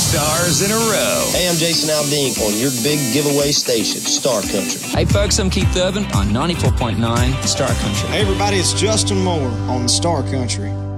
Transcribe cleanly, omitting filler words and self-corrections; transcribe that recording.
stars in a row. Hey, I'm Jason Aldean on your big giveaway station, Star Country. Hey, folks, I'm Keith Urban on 94.9 Star Country. Hey, everybody, it's Justin Moore on Star Country.